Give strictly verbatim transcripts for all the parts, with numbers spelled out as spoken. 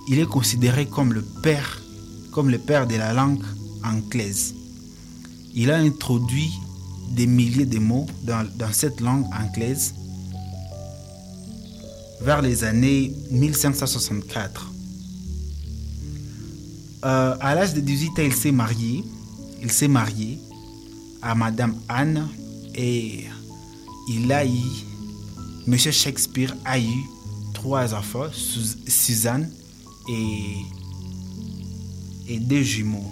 il est considéré comme le père, comme le père de la langue anglaise. Il a introduit des milliers de mots dans, dans cette langue anglaise vers les années mille cinq cent soixante-quatre. Euh, à l'âge de dix-huit ans, il s'est marié. Il s'est marié à Madame Anne et il a eu, Monsieur Shakespeare a eu trois enfants, Suzanne et, et deux jumeaux.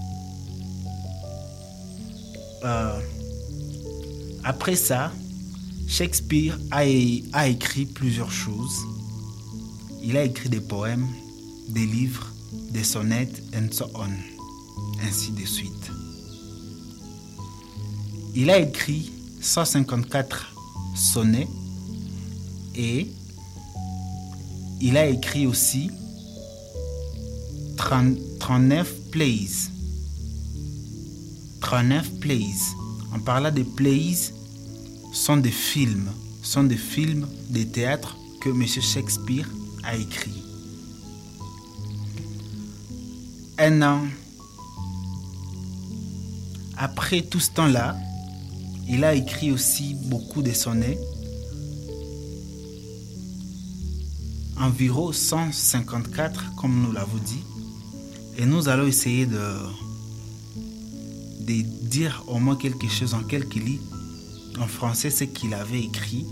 Euh, après ça, Shakespeare a, a écrit plusieurs choses. Il a écrit des poèmes, des livres, des sonnettes, and so on, ainsi de suite. Il a écrit cent cinquante-quatre sonnets et il a écrit aussi trente, trente-neuf plays. trente-neuf plays. En parlant de plays, sont des films, sont des films de théâtre que M. Shakespeare a écrit. Un an après tout ce temps-là, il a écrit aussi beaucoup de sonnets, environ cent cinquante-quatre comme nous l'avons dit, et nous allons essayer de, de dire au moins quelque chose en quelques lignes en français ce qu'il avait écrit.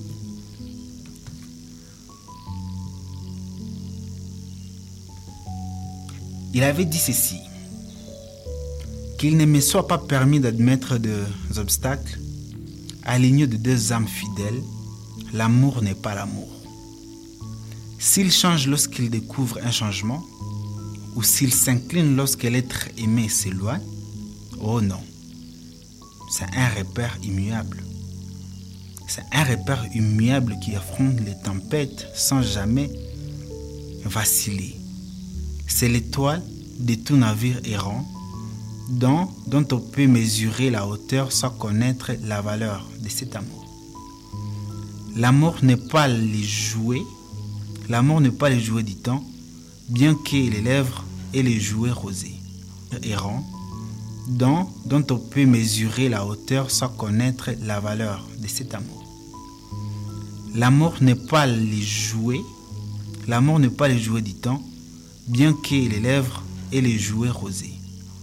Il avait dit ceci: qu'il ne me soit pas permis d'admettre des obstacles à l'union de deux âmes fidèles. L'amour n'est pas l'amour. S'il change lorsqu'il découvre un changement, ou s'il s'incline lorsque l'être aimé s'éloigne, oh non, c'est un repère immuable. C'est un repère immuable qui affronte les tempêtes sans jamais vaciller. C'est l'étoile de tout navire errant dont, dont on peut mesurer la hauteur sans connaître la valeur de cet amour. L'amour n'est pas les jouets, l'amour n'est pas les jouets du temps, bien que les lèvres et les jouets rosés errant dont, dont on peut mesurer la hauteur sans connaître la valeur de cet amour. L'amour n'est pas les jouets, l'amour n'est pas les jouets du temps, bien que les lèvres et les jouets rosés.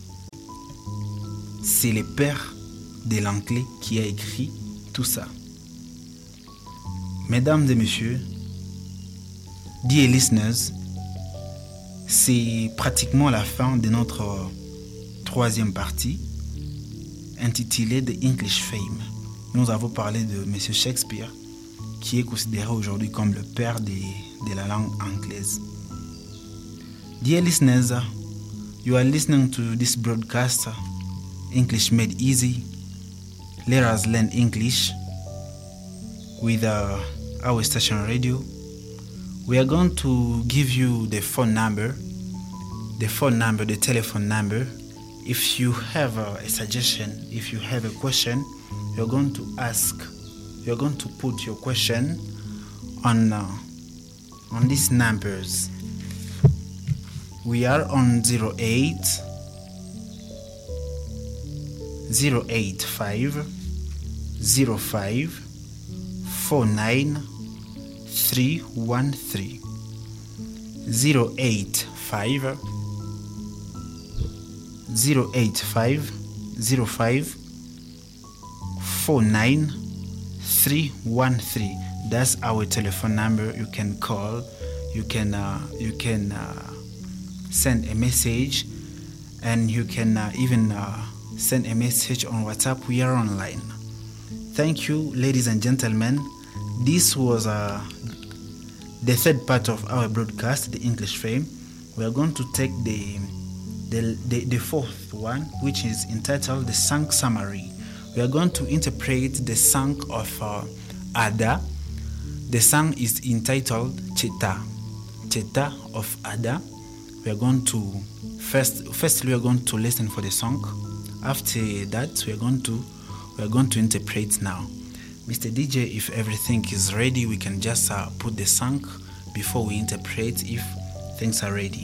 C'est le père de l'anglais qui a écrit tout ça. Mesdames et messieurs, dear listeners, c'est pratiquement la fin de notre troisième partie intitulée The English Fame. Nous avons parlé de M. Shakespeare, qui est considéré aujourd'hui comme le père de, de la langue anglaise. Dear listeners, you are listening to this broadcast, English Made Easy. Let us learn English with uh, our station radio. We are going to give you the phone number, the phone number, the telephone number. If you have a, a suggestion, if you have a question, you're going to ask, you're going to put your question on uh, on these numbers. We are on zero eight zero eight five zero five four nine three one three zero eight five zero eight five zero five four nine three one three. That's our telephone number. You can call, you can uh, you can uh, send a message, and you can uh, even uh, send a message on WhatsApp. We are online. Thank you, ladies and gentlemen. This was uh, the third part of our broadcast, The English Fame. We are going to take the the, the, the fourth one, which is entitled The Song Summary. We are going to interpret the song of uh, Ada. The song is entitled Cheta. Cheta of Ada. We are going to first firstly we are going to listen for the song. After that we are going to we are going to interpret now. Mister D J, if everything is ready, we can just uh, put the song before we interpret if things are ready.